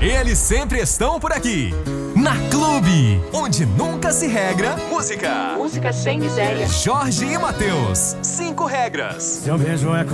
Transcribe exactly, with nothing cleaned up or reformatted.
Eles sempre estão por aqui. Na Clube, onde nunca se regra, música. Música sem miséria. Jorge e Matheus, cinco regras. Seu beijo é